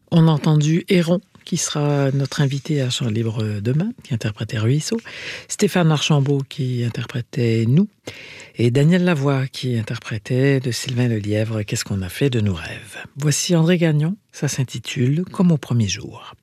On a entendu Héron, qui sera notre invité à Chant Libre demain, qui interprétait Ruisseau, Stéphane Archambault, qui interprétait Nous, et Daniel Lavoie, qui interprétait de Sylvain Lelièvre Qu'est-ce qu'on a fait de nos rêves. Voici André Gagnon, ça s'intitule Comme au premier jour.